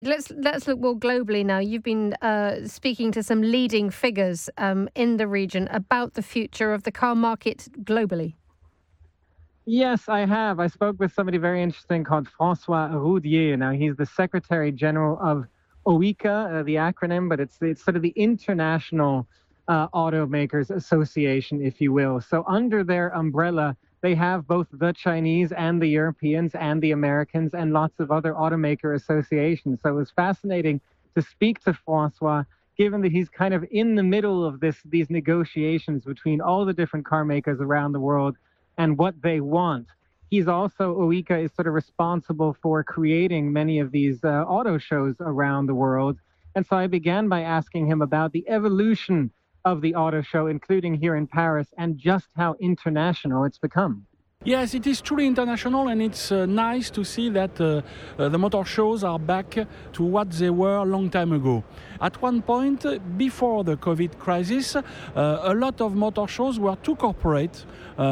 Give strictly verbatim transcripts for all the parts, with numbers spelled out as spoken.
Let's let's look more globally now. You've been uh, speaking to some leading figures um, in the region about the future of the car market globally. Yes, I have. I spoke with somebody very interesting called Francois Roudier. Now, he's the Secretary General of O I C A, uh, the acronym, but it's, it's sort of the International uh, Automakers Association, if you will. So under their umbrella, they have both the Chinese and the Europeans and the Americans and lots of other automaker associations. So it was fascinating to speak to Francois, given that he's kind of in the middle of this these negotiations between all the different car makers around the world and what they want. He's also, O I C A is sort of responsible for creating many of these uh, auto shows around the world. And so I began by asking him about the evolution of the auto show, including here in Paris, and just how international it's become. Yes, it is truly international, and it's uh, nice to see that uh, uh, the motor shows are back to what they were a long time ago. At one point, before the COVID crisis, uh, a lot of motor shows were too corporate.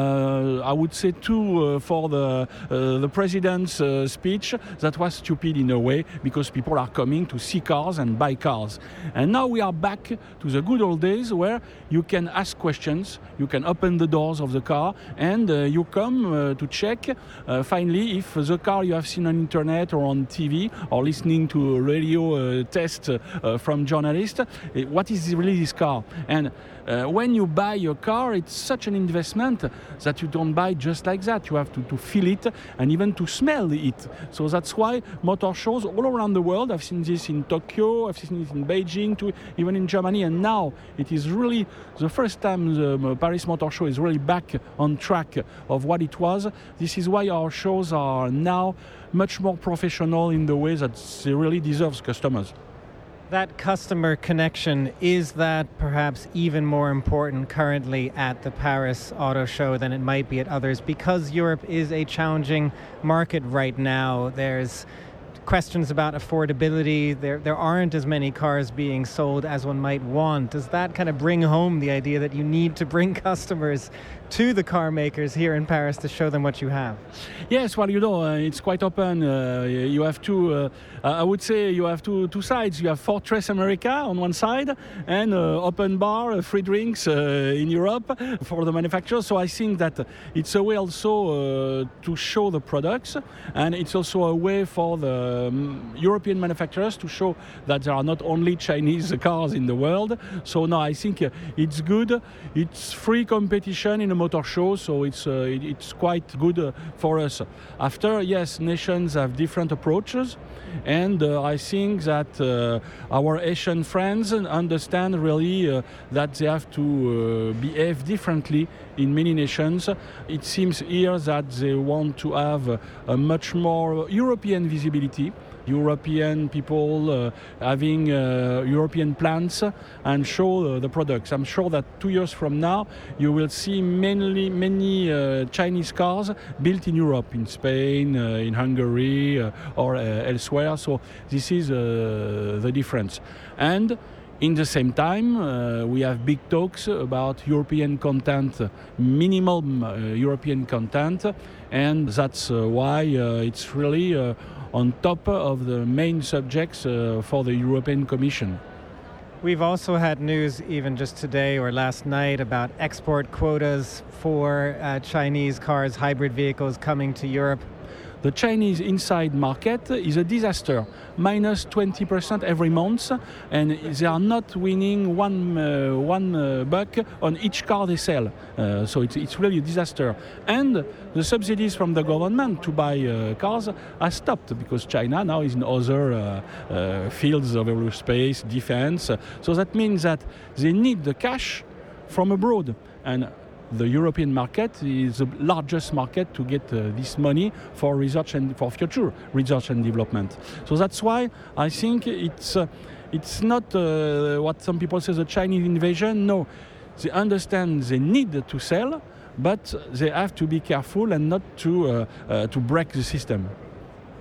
Uh, I would say too uh, for the uh, the president's uh, speech. That was stupid in a way, because people are coming to see cars and buy cars. And now we are back to the good old days where you can ask questions, you can open the doors of the car, and uh, you come Uh, to check uh, finally if the car you have seen on internet or on T V or listening to a radio uh, test uh, from journalists, uh, what is really this car? And uh, when you buy your car, it's such an investment that you don't buy just like that. You have to, to feel it and even to smell it. So that's why motor shows all around the world, I've seen this in Tokyo, I've seen it in Beijing, too, even in Germany, and now it is really the first time the Paris Motor Show is really back on track of what it was. This is why our shows are now much more professional in the way that they really deserve customers. That customer connection, is that perhaps even more important currently at the Paris Auto Show than it might be at others? Because Europe is a challenging market right now. There's questions about affordability. There there aren't as many cars being sold as one might want. Does that kind of bring home the idea that you need to bring customers to the car makers here in Paris to show them what you have? Yes, well, you know, uh, it's quite open. Uh, you have two, uh, I would say you have two two sides. You have Fortress America on one side and uh, open bar, uh, free drinks uh, in Europe for the manufacturers. So I think that it's a way also uh, to show the products, and it's also a way for the um, European manufacturers to show that there are not only Chinese cars in the world. So no, I think uh, it's good. It's free competition in a motor show, so it's uh, it, it's quite good uh, for us. After, yes, nations have different approaches, and uh, I think that uh, our Asian friends understand really uh, that they have to uh, behave differently in many nations. It seems here that they want to have a, a much more European visibility. European people uh, having uh, European plants and show uh, the products. I'm sure that two years from now you will see mainly many uh, Chinese cars built in Europe, in Spain, uh, in Hungary, uh, or uh, elsewhere. So this is uh, the difference. And in the same time, uh, we have big talks about European content, minimum uh, European content, and that's uh, why uh, it's really uh, on top of the main subjects uh, for the European Commission. We've also had news even just today or last night about export quotas for uh, Chinese cars, hybrid vehicles coming to Europe. The Chinese inside market is a disaster, minus twenty percent every month, and they are not winning one uh, one uh, buck on each car they sell. Uh, so it's, it's really a disaster. And the subsidies from the government to buy uh, cars are stopped because China now is in other uh, uh, fields of aerospace, defense. So that means that they need the cash from abroad. And the European market is the largest market to get uh, this money for research and for future research and development. So that's why I think it's uh, it's not uh, what some people say the Chinese invasion. No, they understand they need to sell, but they have to be careful and not to uh, uh, to break the system.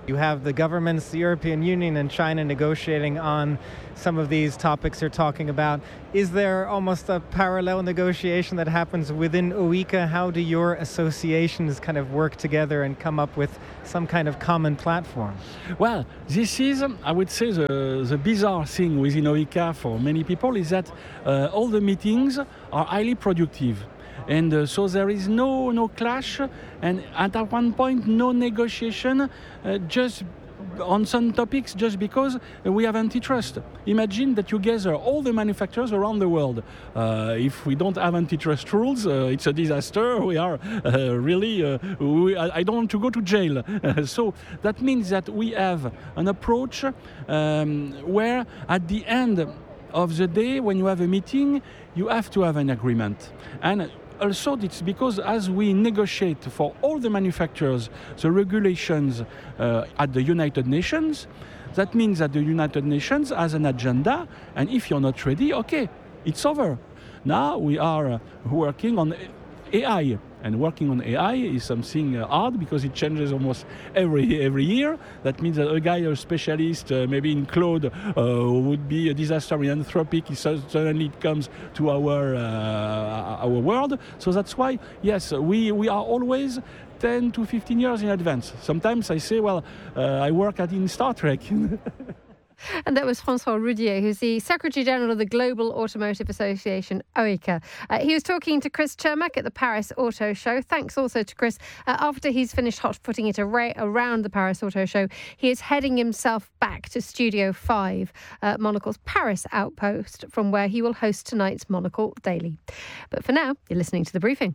You have the governments, the European Union and China negotiating on some of these topics you're talking about. Is there almost a parallel negotiation that happens within O I C A? How do your associations kind of work together and come up with some kind of common platform? Well, this is, I would say, the, the bizarre thing within O I C A for many people is that uh, all the meetings are highly productive. And uh, so there is no no clash, and at one point no negotiation, uh, just on some topics, just because we have antitrust. Imagine that you gather all the manufacturers around the world. Uh, if we don't have antitrust rules, uh, it's a disaster. We are uh, really, uh, we, I don't want to go to jail. So that means that we have an approach um, where at the end of the day, when you have a meeting, you have to have an agreement. And also, it's because as we negotiate for all the manufacturers the regulations uh, at the United Nations, that means that the United Nations has an agenda, and if you're not ready, okay, it's over. Now we are uh, working on A I, and working on A I is something uh, hard because it changes almost every every year. That means that a guy, a specialist, uh, maybe in cloud, uh, would be a disaster in Anthropic. It suddenly it comes to our uh, our world. So that's why, yes, we, we are always ten to fifteen years in advance. Sometimes I say, well, uh, I work at in Star Trek. And that was François Roudier, who's the Secretary General of the Global Automotive Association, O I C A. Uh, he was talking to Chris Cermak at the Paris Auto Show. Thanks also to Chris. Uh, after he's finished hot-footing it ar- around the Paris Auto Show, he is heading himself back to Studio five, uh, Monocle's Paris outpost, from where he will host tonight's Monocle Daily. But for now, you're listening to The Briefing.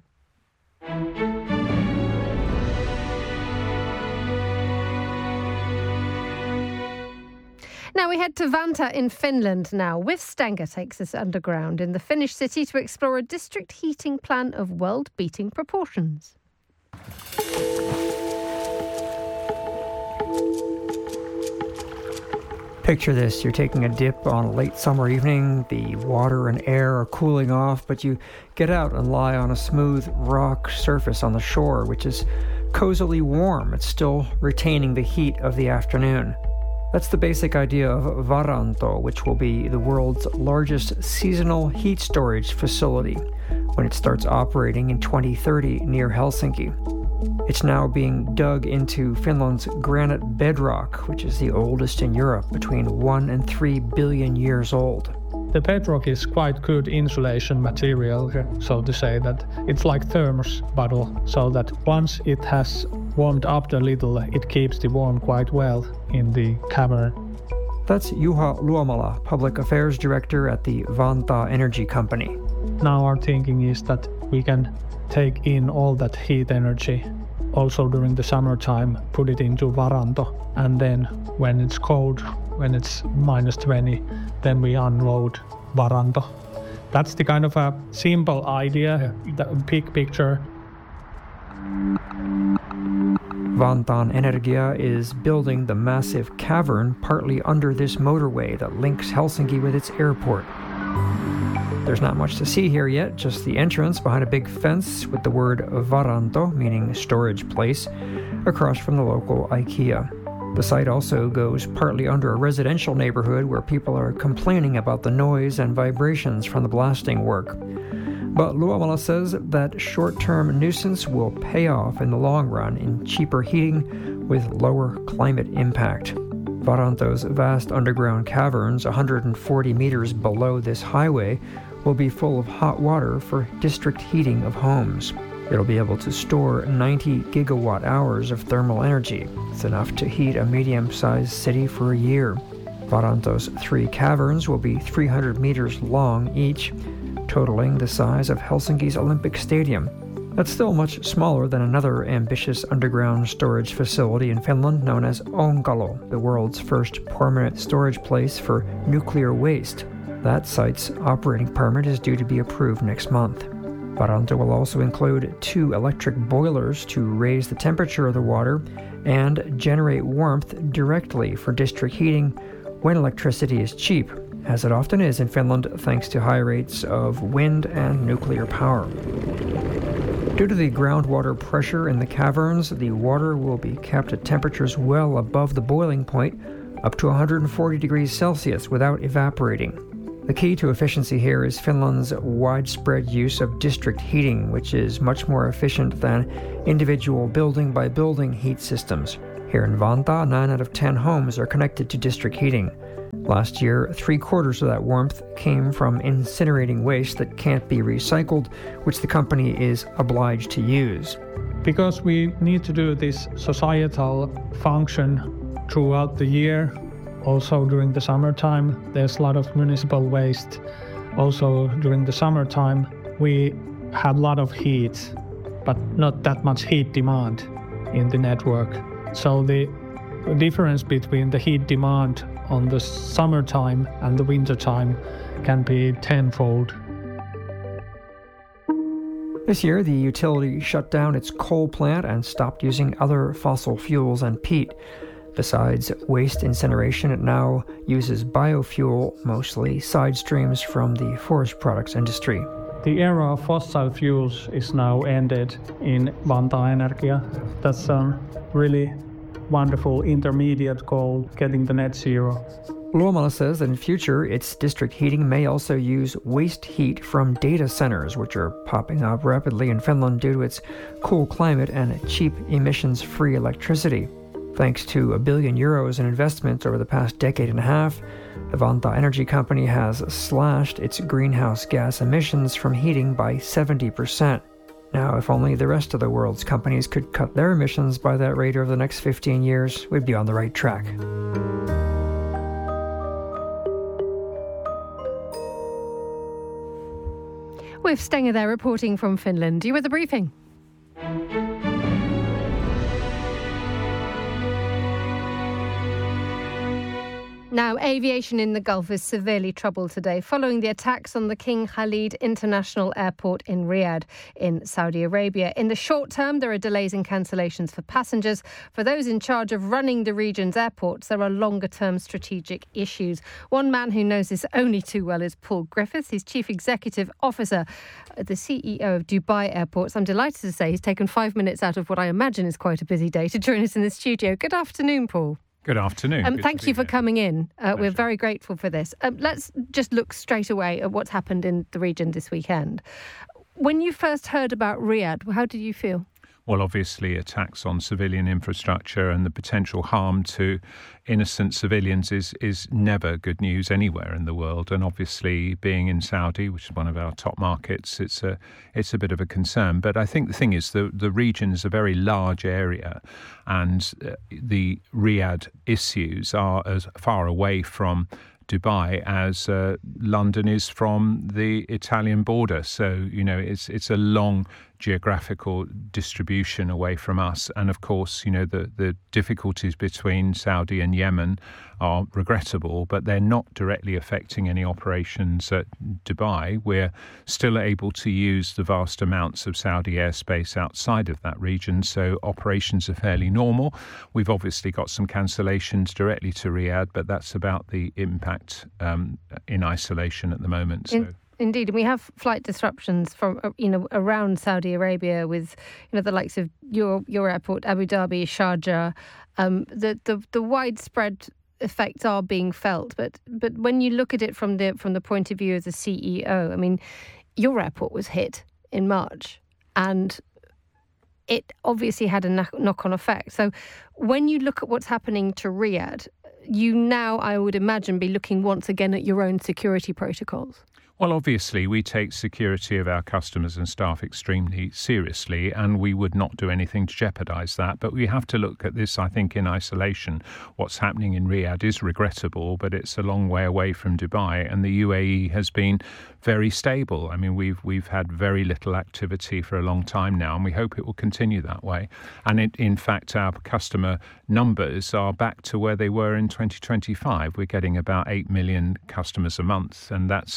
Now we head to Vantaa in Finland now. With Stenga takes us underground in the Finnish city to explore a district heating plan of world-beating proportions. Picture this, you're taking a dip on a late summer evening, the water and air are cooling off, but you get out and lie on a smooth rock surface on the shore, which is cozily warm. It's still retaining the heat of the afternoon. That's the basic idea of Varanto, which will be the world's largest seasonal heat storage facility when it starts operating in twenty thirty near Helsinki. It's now being dug into Finland's granite bedrock, which is the oldest in Europe, between one and three billion years old. The bedrock is quite good insulation material, so to say, that it's like thermos bottle, so that once it has warmed up a little, it keeps the warmth quite well in the cavern. That's Juha Luomala, Public Affairs Director at the Vantaa Energy Company. Now our thinking is that we can take in all that heat energy, also during the summertime, put it into Varanto, and then when it's cold, when it's minus twenty, then we unload Varanto. That's the kind of a simple idea, the big picture. Vantaan Energia is building the massive cavern partly under this motorway that links Helsinki with its airport. There's not much to see here yet, just the entrance behind a big fence with the word Varanto, meaning storage place, across from the local IKEA. The site also goes partly under a residential neighborhood where people are complaining about the noise and vibrations from the blasting work. But Luomala says that short-term nuisance will pay off in the long run in cheaper heating with lower climate impact. Varanto's vast underground caverns, one hundred forty meters below this highway, will be full of hot water for district heating of homes. It'll be able to store ninety gigawatt hours of thermal energy. It's enough to heat a medium-sized city for a year. Varanto's three caverns will be three hundred meters long each, totaling the size of Helsinki's Olympic Stadium. That's still much smaller than another ambitious underground storage facility in Finland known as Onkalo, the world's first permanent storage place for nuclear waste. That site's operating permit is due to be approved next month. Varanto will also include two electric boilers to raise the temperature of the water and generate warmth directly for district heating when electricity is cheap, as it often is in Finland thanks to high rates of wind and nuclear power. Due to the groundwater pressure in the caverns, the water will be kept at temperatures well above the boiling point, up to one hundred forty degrees Celsius without evaporating. The key to efficiency here is Finland's widespread use of district heating, which is much more efficient than individual building-by-building heat systems. Here in Vantaa, nine out of ten homes are connected to district heating. Last year, three-quarters of that warmth came from incinerating waste that can't be recycled, which the company is obliged to use. Because we need to do this societal function throughout the year, also during the summertime, there's a lot of municipal waste. Also during the summertime, we have a lot of heat, but not that much heat demand in the network. So the difference between the heat demand on the summertime and the wintertime can be tenfold. This year, the utility shut down its coal plant and stopped using other fossil fuels and peat. Besides waste incineration, it now uses biofuel, mostly side streams from the forest products industry. The era of fossil fuels is now ended in Vantaa Energia. That's a really wonderful intermediate goal, getting the net zero. Luomala says that in future, its district heating may also use waste heat from data centers, which are popping up rapidly in Finland due to its cool climate and cheap emissions-free electricity. Thanks to a billion euros in investments over the past decade and a half, the Vantaa Energy Company has slashed its greenhouse gas emissions from heating by seventy percent. Now, if only the rest of the world's companies could cut their emissions by that rate over the next fifteen years, we'd be on the right track. With Stenger there reporting from Finland. You with the briefing. Now, aviation in the Gulf is severely troubled today following the attacks on the King Khalid International Airport in Riyadh in Saudi Arabia. In the short term, there are delays and cancellations for passengers. For those in charge of running the region's airports, there are longer-term strategic issues. One man who knows this only too well is Paul Griffiths. He's Chief Executive Officer, the C E O of Dubai Airports. I'm delighted to say he's taken five minutes out of what I imagine is quite a busy day to join us in the studio. Good afternoon, Paul. Good afternoon. Um, Good thank you for here. coming in. Uh, we're very grateful for this. Um, let's just look straight away at what's happened in the region this weekend. When you first heard about Riyadh, how did you feel? Well, obviously, attacks on civilian infrastructure and the potential harm to innocent civilians is is never good news anywhere in the world. And obviously, being in Saudi, which is one of our top markets, it's a it's a bit of a concern. But I think the thing is, the the region is a very large area, and the Riyadh issues are as far away from Dubai as uh, London is from the Italian border. So, you know, it's it's a long geographical distribution away from us. And of course, you know, the, the difficulties between Saudi and Yemen are regrettable, but they're not directly affecting any operations at Dubai. We're still able to use the vast amounts of Saudi airspace outside of that region, so operations are fairly normal. We've obviously got some cancellations directly to Riyadh, but that's about the impact um, in isolation at the moment. So. In- Indeed, and we have flight disruptions from you know around Saudi Arabia with you know the likes of your your airport, Abu Dhabi, Sharjah. Um, the the the widespread effects are being felt, but but when you look at it from the from the point of view of the C E O, I mean, your airport was hit in March, and it obviously had a knock-on effect. So when you look at what's happening to Riyadh, you now, I would imagine, be looking once again at your own security protocols. Well, obviously, we take security of our customers and staff extremely seriously, and we would not do anything to jeopardise that. But we have to look at this, I think, in isolation. What's happening in Riyadh is regrettable, but it's a long way away from Dubai, and the U A E has been very stable. I mean, we've we've had very little activity for a long time now, and we hope it will continue that way. And it, in fact, our customer numbers are back to where they were in twenty twenty-five. We're getting about eight million customers a month, and that's about the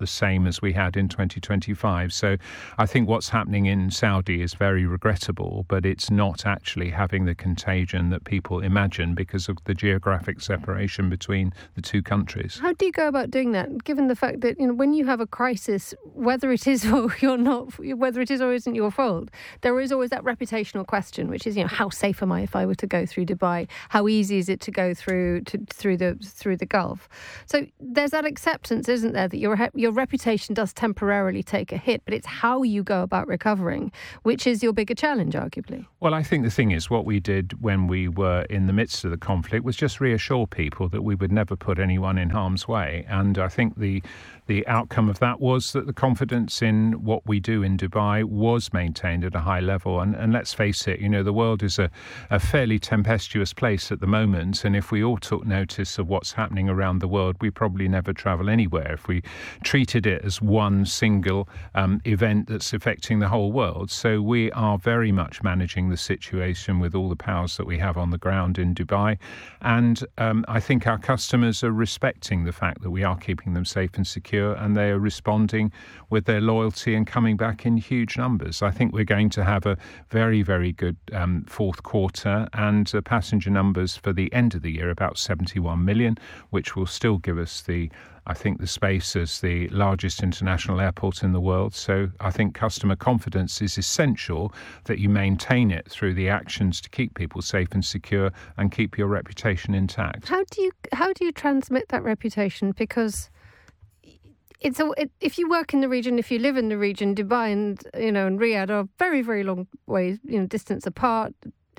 the same as we had in twenty twenty-five. So I think what's happening in Saudi is very regrettable, but it's not actually having the contagion that people imagine because of the geographic separation between the two countries. How do you go about doing that, given the fact that, you know, when you have a crisis, whether it is or you're not, whether it is or isn't your fault, there is always that reputational question, which is, you know, how safe am I if I were to go through Dubai? How easy is it to go through to, through the through the Gulf? So there's that acceptance, isn't there, that your your reputation does temporarily take a hit, but it's how you go about recovering, which is your bigger challenge, arguably. Well, I think the thing is, what we did when we were in the midst of the conflict was just reassure people that we would never put anyone in harm's way. And I think the the outcome of that was that the confidence in what we do in Dubai was maintained at a high level. And, and let's face it, you know, the world is a, a fairly tempestuous place at the moment. And if we all took notice of what's happening around the world, we probably never travel anywhere. If we treated it as one single um, event that's affecting the whole world. So we are very much managing the situation with all the powers that we have on the ground in Dubai. And um, I think our customers are respecting the fact that we are keeping them safe and secure, and they are responding with their loyalty and coming back in huge numbers. I think we're going to have a very, very good um, fourth quarter, and uh, passenger numbers for the end of the year about seventy-one million, which will still give us the I think the space as the largest international airport in the world. So I think customer confidence is essential, that you maintain it through the actions to keep people safe and secure and keep your reputation intact. How do you how do you transmit that reputation? Because it's a, it, if you work in the region, if you live in the region, Dubai and you know and Riyadh are very, very long ways, you know, distance apart.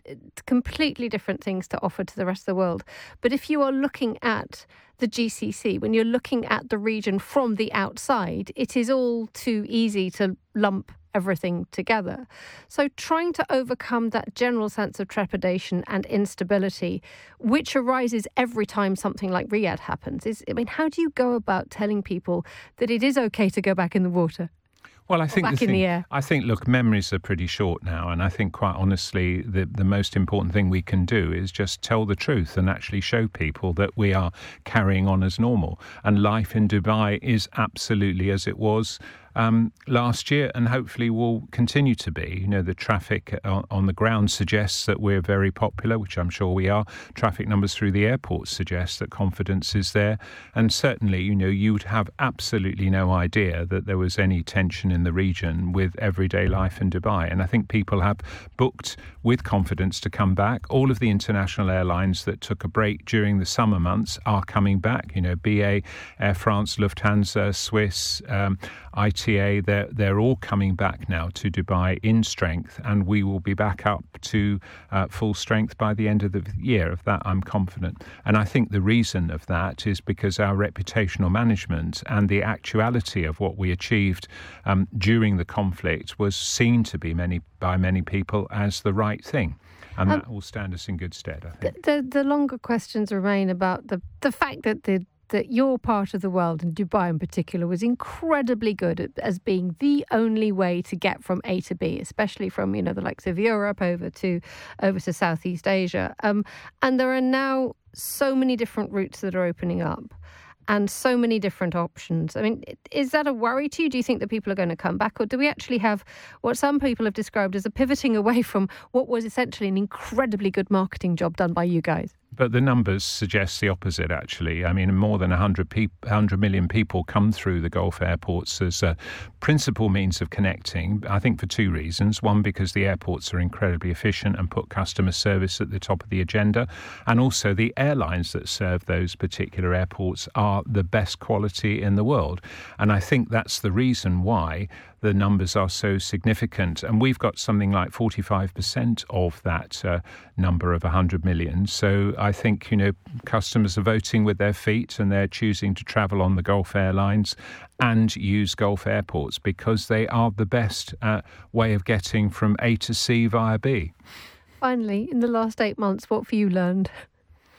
Completely different things to offer to the rest of the world. But if you are looking at the G C C, when you're looking at the region from the outside, it is all too easy to lump everything together. So trying to overcome that general sense of trepidation and instability, which arises every time something like Riyadh happens, is, I mean, how do you go about telling people that it is okay to go back in the water? Well, I think back the thing, in the air. I think, look, memories are pretty short now, and I think, quite honestly, the the most important thing we can do is just tell the truth and actually show people that we are carrying on as normal. And life in Dubai is absolutely as it was Um, last year, and hopefully will continue to be. You know, the traffic on, on the ground suggests that we're very popular, which I'm sure we are. Traffic numbers through the airport suggest that confidence is there. And certainly, you know, you would have absolutely no idea that there was any tension in the region with everyday life in Dubai. And I think people have booked with confidence to come back. All of the international airlines that took a break during the summer months are coming back. You know, B A, Air France, Lufthansa, Swiss, um, I T A, they're, they're all coming back now to Dubai in strength, and we will be back up to uh, full strength by the end of the year. Of that, I'm confident. And I think the reason of that is because our reputational management and the actuality of what we achieved um, during the conflict was seen to be many by many people as the right thing. And um, that will stand us in good stead, I think. The, the, the longer questions remain about the, the fact that the that your part of the world, and Dubai in particular, was incredibly good at, as being the only way to get from A to B, especially from, you know, the likes of Europe over to over to Southeast Asia. Um, and there are now so many different routes that are opening up and so many different options. I mean, is that a worry to you? Do you think that people are going to come back? Or do we actually have what some people have described as a pivoting away from what was essentially an incredibly good marketing job done by you guys? But the numbers suggest the opposite, actually. I mean, more than one hundred, peop- one hundred million people come through the Gulf airports as a principal means of connecting, I think for two reasons. One, because the airports are incredibly efficient and put customer service at the top of the agenda. And also the airlines that serve those particular airports are the best quality in the world. And I think that's the reason why the numbers are so significant. And we've got something like forty-five percent of that uh, number of one hundred million. So I think, you know, customers are voting with their feet, and they're choosing to travel on the Gulf Airlines and use Gulf airports because they are the best uh, way of getting from A to C via B. Finally, in the last eight months, what have you learned?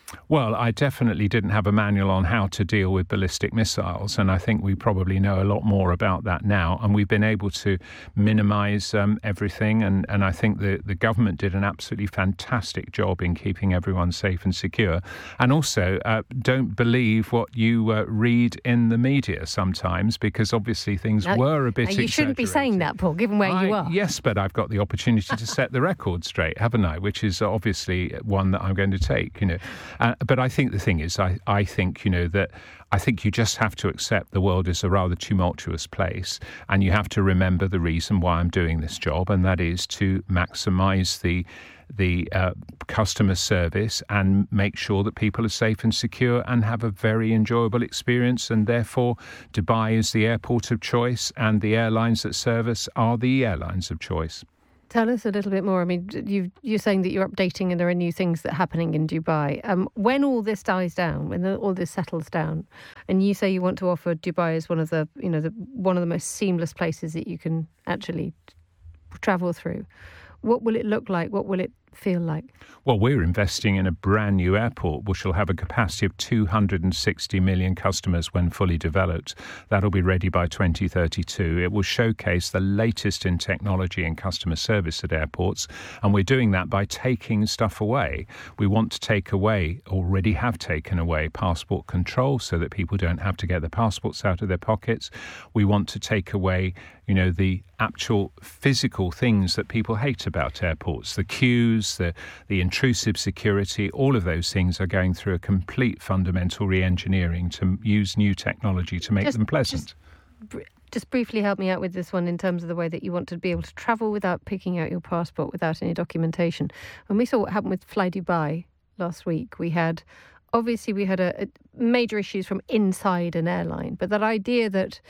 Well, I definitely didn't have a manual on how to deal with ballistic missiles, and I think we probably know a lot more about that now, and we've been able to minimise um, everything, and, and I think the, the government did an absolutely fantastic job in keeping everyone safe and secure. And also, uh, don't believe what you uh, read in the media sometimes, because obviously things now, were a bit now you shouldn't be saying that, Paul, given where I, you are. Yes, but I've got the opportunity to set the record straight, haven't I? Which is obviously one that I'm going to take, you know. Uh, but I think the thing is, I, I think, you know, that I think you just have to accept the world is a rather tumultuous place, and you have to remember the reason why I'm doing this job, and that is to maximise the the uh, customer service and make sure that people are safe and secure and have a very enjoyable experience. And therefore, Dubai is the airport of choice, and the airlines that serve us are the airlines of choice. Tell us a little bit more. I mean, you, you're saying that you're updating and there are new things that are happening in Dubai. Um, when all this dies down, when the, all this settles down, and you say you want to offer Dubai as one of the, you know, the, one of the most seamless places that you can actually travel through, what will it look like? What will it feel like? Well, we're investing in a brand new airport which will have a capacity of two hundred sixty million customers when fully developed. That'll be ready by twenty thirty-two. It will showcase the latest in technology and customer service at airports, and we're doing that by taking stuff away. We want to take away, already have taken away, passport control so that people don't have to get their passports out of their pockets. We want to take away, you know, the actual physical things that people hate about airports, the queues, the, the intrusive security. All of those things are going through a complete fundamental re-engineering to use new technology to make just, them pleasant. Just, just briefly help me out with this one in terms of the way that you want to be able to travel without picking out your passport, without any documentation. When we saw what happened with Fly Dubai last week, we had, obviously we had a, a major issues from inside an airline, but that idea that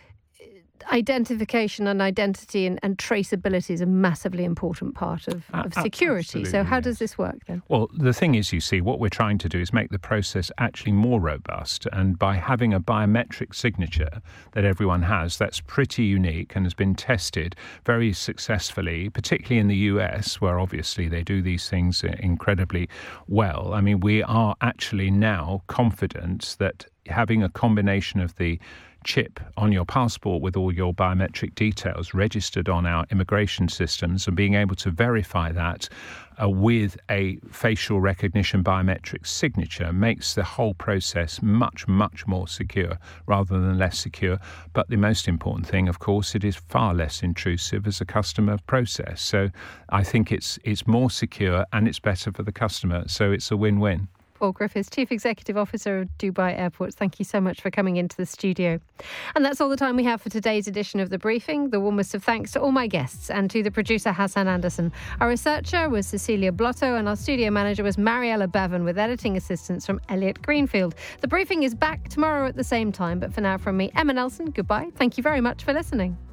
identification and identity and, and traceability is a massively important part of, Uh, of security. absolutely, So how yes. does this work then? Well, the thing is, you see, what we're trying to do is make the process actually more robust. And by having a biometric signature that everyone has, that's pretty unique and has been tested very successfully, particularly in the U S, where obviously they do these things incredibly well. I mean, we are actually now confident that having a combination of the chip on your passport with all your biometric details registered on our immigration systems and being able to verify that uh, with a facial recognition biometric signature makes the whole process much, much more secure rather than less secure. But the most important thing, of course, it is far less intrusive as a customer process. So I think it's it's more secure and it's better for the customer. So it's a win-win. Paul Griffiths, Chief Executive Officer of Dubai Airports, thank you so much for coming into the studio. And that's all the time we have for today's edition of The Briefing. The warmest of thanks to all my guests and to the producer Hassan Anderson. Our researcher was Cecilia Blotto and our studio manager was Mariella Bevan, with editing assistance from Elliot Greenfield. The Briefing is back tomorrow at the same time, but for now from me, Emma Nelson, goodbye. Thank you very much for listening.